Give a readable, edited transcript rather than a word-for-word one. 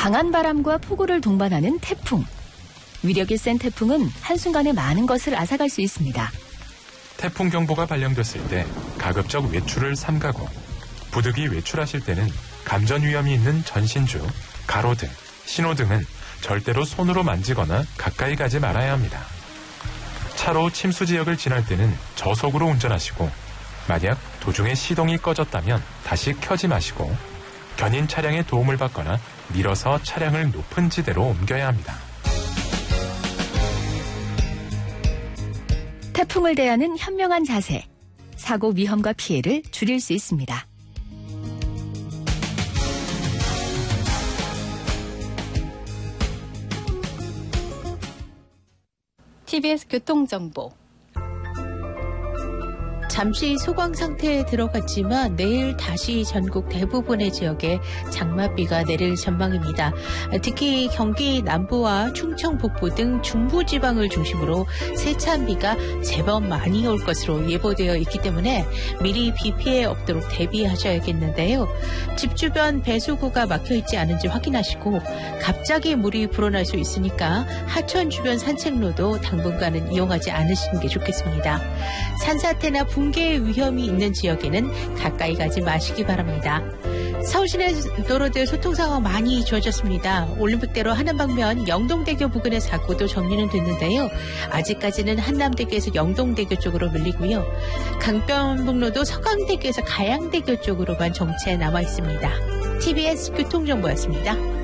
강한 바람과 폭우를 동반하는 태풍. 위력이 센 태풍은 한순간에 많은 것을 앗아갈 수 있습니다. 태풍 경보가 발령됐을 때 가급적 외출을 삼가고, 부득이 외출하실 때는 감전 위험이 있는 전신주, 가로등, 신호등은 절대로 손으로 만지거나 가까이 가지 말아야 합니다. 차로 침수 지역을 지날 때는 저속으로 운전하시고, 만약 도중에 시동이 꺼졌다면 다시 켜지 마시고, 견인 차량의 도움을 받거나 밀어서 차량을 높은 지대로 옮겨야 합니다. 태풍을 대하는 현명한 자세, 사고 위험과 피해를 줄일 수 있습니다. TBS 교통정보. 잠시 소강 상태에 들어갔지만 내일 다시 전국 대부분의 지역에 장맛비가 내릴 전망입니다. 특히 경기 남부와 충청 북부 등 중부지방을 중심으로 세찬 비가 제법 많이 올 것으로 예보되어 있기 때문에 미리 비 피해 없도록 대비하셔야겠는데요. 집 주변 배수구가 막혀있지 않은지 확인하시고, 갑자기 물이 불어날 수 있으니까 하천 주변 산책로도 당분간은 이용하지 않으시는 게 좋겠습니다. 산사태나 붕괴의 위험이 있는 지역에는 가까이 가지 마시기 바랍니다. 서울 시내 도로들 소통 상황 많이 좋아졌습니다. 올림픽대로 하남 방면 영동대교 부근의 사고도 정리는 됐는데요. 아직까지는 한남대교에서 영동대교 쪽으로 밀리고요. 강변북로도 서강대교에서 가양대교 쪽으로만 정체 남아 있습니다. TBS 교통정보였습니다.